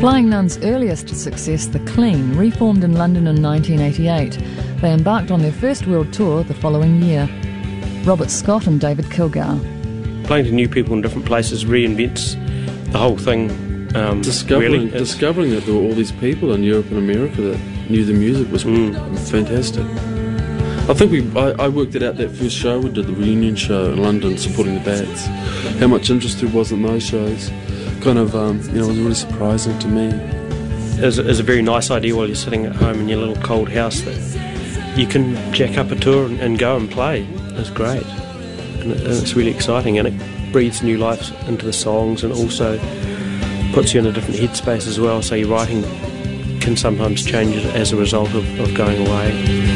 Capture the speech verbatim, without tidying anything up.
Flying Nun's earliest success, The Clean, reformed in London in nineteen eighty-eight. They embarked on their first world tour the following year. Robert Scott and David Kilgour. Playing to new people in different places reinvents the whole thing. Um, discovering, really. discovering that there were all these people in Europe and America that knew the music was mm. fantastic. I think we, I, I worked it out that first show we did, the reunion show in London, supporting the Bats. How much interest there was in those shows, kind of, um, you know, was really surprising to me. It was, it was a very nice idea while you're sitting at home in your little cold house that you can jack up a tour and, and go and play. It's great, and, it, and it's really exciting, and it breathes new life into the songs, and also puts you in a different headspace as well. So your writing can sometimes change as a result of, of going away.